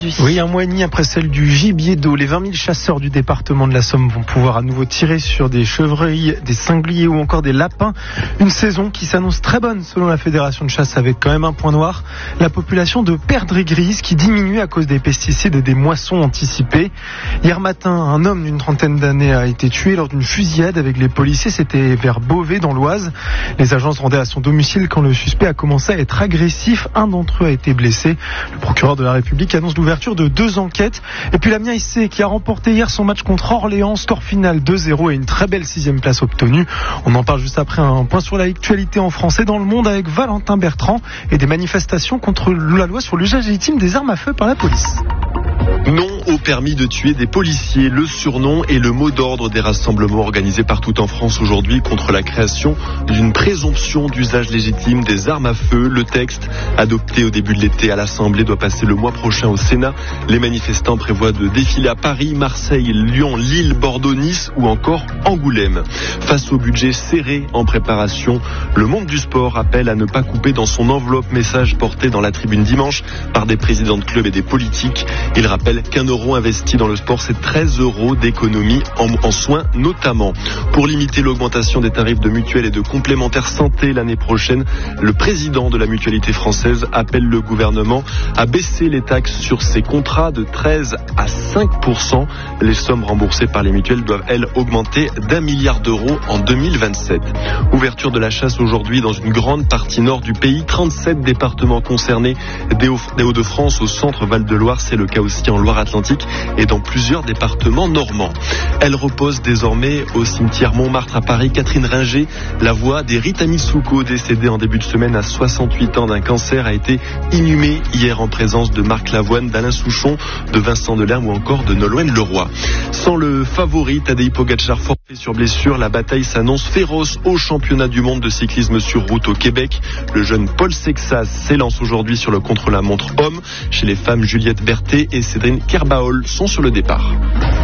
Oui, un mois et demi après celle du gibier d'eau, les 20 000 chasseurs du département de la Somme vont pouvoir à nouveau tirer sur des chevreuils, des sangliers ou encore des lapins. Une saison qui s'annonce très bonne selon la Fédération de chasse, avec quand même un point noir, la population de perdrix grises qui diminue à cause des pesticides et des moissons anticipées. Hier matin, un homme d'une trentaine d'années a été tué lors d'une fusillade avec les policiers. C'était vers Beauvais dans l'Oise. Les agents se rendaient à son domicile quand le suspect a commencé à être agressif. Un d'entre eux a été blessé. Le procureur de la République annonce l'ouverture de 2 enquêtes. Et puis l'Amiens IC qui a remporté hier son match contre Orléans, score final 2-0 et une très belle 6e place obtenue. On en parle juste après un point sur l'actualité en français dans le monde avec Valentin Bertrand et des manifestations contre la loi sur l'usage légitime des armes à feu par la police. Non au permis de tuer des policiers, le surnom et le mot d'ordre des rassemblements organisés partout en France aujourd'hui contre la création d'une présomption d'usage légitime des armes à feu. Le texte, adopté au début de l'été à l'Assemblée, doit passer le mois prochain au Sénat. Les manifestants prévoient de défiler à Paris, Marseille, Lyon, Lille, Bordeaux, Nice ou encore Angoulême. Face au budget serré en préparation, le monde du sport appelle à ne pas couper dans son enveloppe, message porté dans la tribune dimanche par des présidents de clubs et des politiques. Il rappelle qu'un euro investi dans le sport, c'est 13 € d'économie en soins notamment. Pour limiter l'augmentation des tarifs de mutuelles et de complémentaires santé l'année prochaine, le président de la mutualité française appelle le gouvernement à baisser les taxes sur ses contrats de 13 à 5%. Les sommes remboursées par les mutuelles doivent, elles, augmenter d'1 milliard d'euros en 2027. Ouverture de la chasse aujourd'hui dans une grande partie nord du pays. 37 départements concernés, des Hauts-de-France au centre Val-de-Loire. C'est le cas aussi en Loire-Atlantique et dans plusieurs départements normands. Elle repose désormais au cimetière Montmartre à Paris. Catherine Ringer, la voix d'Erita Missouko, décédée en début de semaine à 68 ans d'un cancer, a été inhumée hier en présence de Marc Lavoine, d'Alain Souchon, de Vincent Delerme ou encore de Nolwenn Leroy. Sans le favori Tadej Pogačar, forfait sur blessure, la bataille s'annonce féroce au championnat du monde de cyclisme sur route au Québec. Le jeune Paul Sexas s'élance aujourd'hui sur le contre-la-montre homme. Chez les femmes, Juliette Berthet et Cédrine Kerbaol sont sur le départ.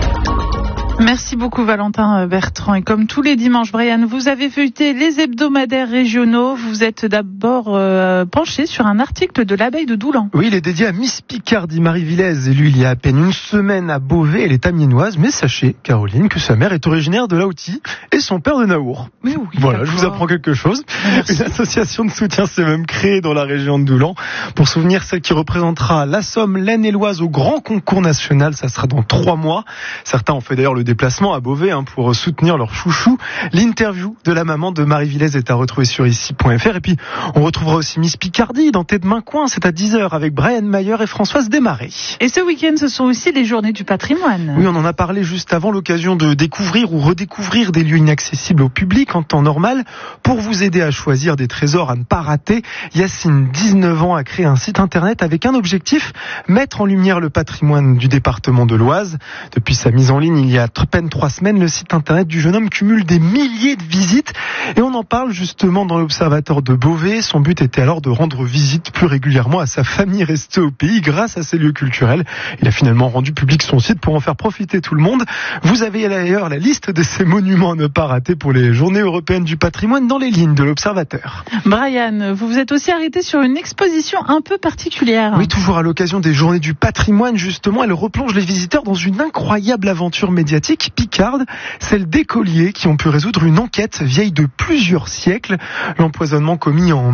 Merci beaucoup Valentin Bertrand. Et comme tous les dimanches, Brian, vous avez feuilleté les hebdomadaires régionaux. Vous êtes d'abord penché sur un article de l'abeille de Doulan. Oui, il est dédié à Miss Picardie, Marie Villez, élue il y a à peine une semaine à Beauvais. Elle est amiénoise, mais sachez, Caroline, que sa mère est originaire de Laouti et son père de Naour. Mais oui, voilà, d'accord. je vous apprends quelque chose. Merci. Une association de soutien s'est même créée dans la région de Doulan pour souvenir celle qui représentera la Somme, l'Aisne-et-Loise au grand concours national. Ça sera dans 3 mois. Certains ont fait d'ailleurs le déplacement à Beauvais pour soutenir leur chouchou. L'interview de la maman de Marie Villez est à retrouver sur ici.fr. Et puis, on retrouvera aussi Miss Picardie dans Tête Main Coin. C'est à 10h avec Brian Mayer et Françoise Desmarais. Et ce week-end, ce sont aussi les journées du patrimoine. Oui, on en a parlé juste avant, l'occasion de découvrir ou redécouvrir des lieux inaccessibles au public en temps normal. Pour vous aider à choisir des trésors à ne pas rater, Yacine, 19 ans, a créé un site internet avec un objectif, mettre en lumière le patrimoine du département de l'Oise. Depuis sa mise en ligne il y a à peine 3 semaines, le site internet du jeune homme cumule des milliers de visites et on en parle justement dans l'Observateur de Beauvais. Son but était alors de rendre visite plus régulièrement à sa famille restée au pays grâce à ces lieux culturels. Il a finalement rendu public son site pour en faire profiter tout le monde. Vous avez d'ailleurs la liste de ces monuments à ne pas rater pour les journées européennes du patrimoine dans les lignes de l'Observateur. Brian, vous vous êtes aussi arrêté sur une exposition un peu particulière. Oui, toujours à l'occasion des journées du patrimoine, justement, elle replonge les visiteurs dans une incroyable aventure médiatique picarde, celle d'écoliers qui ont pu résoudre une enquête vieille de plusieurs siècles. L'empoisonnement commis en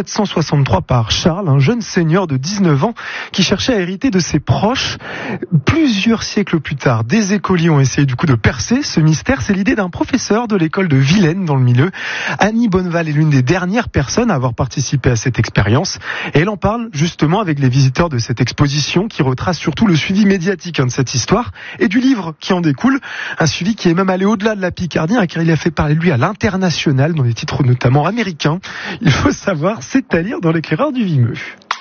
1763 par Charles, un jeune seigneur de 19 ans qui cherchait à hériter de ses proches. Plusieurs siècles plus tard, des écoliers ont essayé du coup de percer ce mystère. C'est l'idée d'un professeur de l'école de Vilaine dans le milieu. Annie Bonneval est l'une des dernières personnes à avoir participé à cette expérience. Et elle en parle justement avec les visiteurs de cette exposition qui retrace surtout le suivi médiatique de cette histoire et du livre qui en découle. Un suivi qui est même allé au-delà de la Picardie, car il a fait parler de lui à l'international, dans des titres notamment américains. Il faut savoir, c'est à lire dans l'éclaireur du Vimeux.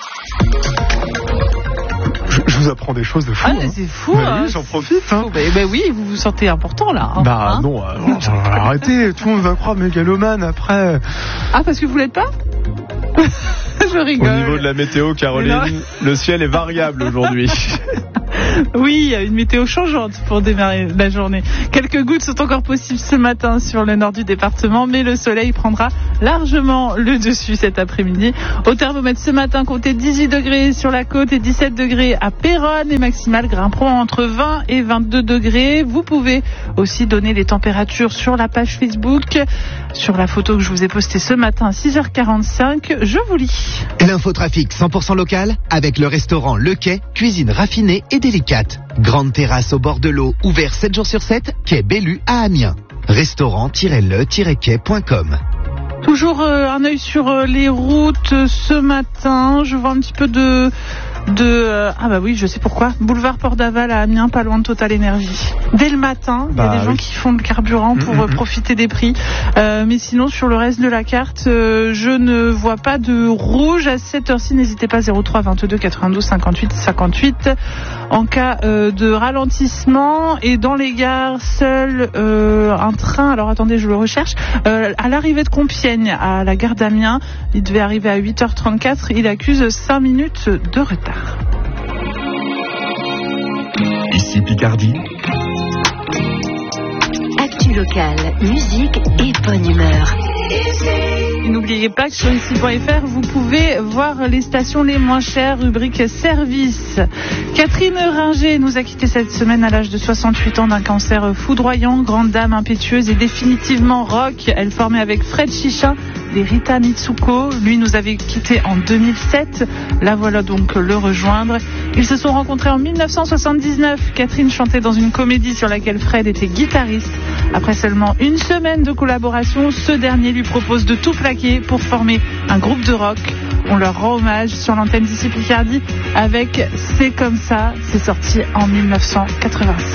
Je vous apprends des choses de fou. Ah, mais c'est fou. Oui, j'en profite. Oui, vous vous sentez important là. Non, arrêtez, tout le monde va croire mégalomane après. Ah, parce que vous l'êtes pas? Je rigole. Au niveau de la météo, Caroline, le ciel est variable aujourd'hui. Oui, une météo changeante pour démarrer la journée. Quelques gouttes sont encore possibles ce matin sur le nord du département, mais le soleil prendra largement le dessus cet après-midi. Au thermomètre ce matin, comptez 18 degrés sur la côte et 17 degrés à Péronne. Les maximales grimperont entre 20 et 22 degrés. Vous pouvez aussi donner les températures sur la page Facebook, sur la photo que je vous ai postée ce matin à 6h45. Je vous lis. L'infotrafic 100% local avec le restaurant Le Quai, cuisine raffinée et délicate. Grande terrasse au bord de l'eau, ouvert 7 jours sur 7, quai Bellu à Amiens. Restaurant-le-quai.com. Toujours un œil sur les routes ce matin. Je vois un petit peu de ah bah oui, je sais pourquoi. Boulevard Port d'Aval à Amiens, pas loin de Total Énergie. Dès le matin, il y a des gens qui font le carburant pour profiter des prix. Mais sinon, sur le reste de la carte, je ne vois pas de rouge à cette heure-ci. N'hésitez pas, 03 22 92 58 58 en cas de ralentissement. Et dans les gares, seul un train, alors attendez, je le recherche, à l'arrivée de Compiègne à la gare d'Amiens. Il devait arriver à 8h34. Il accuse 5 minutes de retard. Ici Picardie. Actu locale, musique et bonne humeur. Et n'oubliez pas que sur ici.fr, vous pouvez voir les stations les moins chères, rubrique service. Catherine Ringer nous a quitté cette semaine à l'âge de 68 ans d'un cancer foudroyant, grande dame impétueuse et définitivement rock. Elle formait avec Fred Chichin les Rita Mitsuko. Lui nous avait quitté en 2007. La voilà donc le rejoindre. Ils se sont rencontrés en 1979. Catherine chantait dans une comédie sur laquelle Fred était guitariste. Après seulement une semaine de collaboration, ce dernier lui propose de tout plaquer pour former un groupe de rock. On leur rend hommage sur l'antenne d'ici Picardie avec C'est comme ça. C'est sorti en 1986.